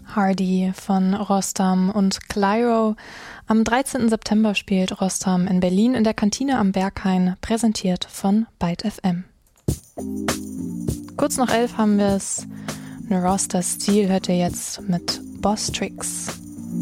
Hardy von Rostam und Clyro. Am 13. September spielt Rostam in Berlin in der Kantine am Berghain, präsentiert von Byte FM. Kurz nach 11 haben wir es. Roster Steel hört ihr jetzt mit Boss Tricks.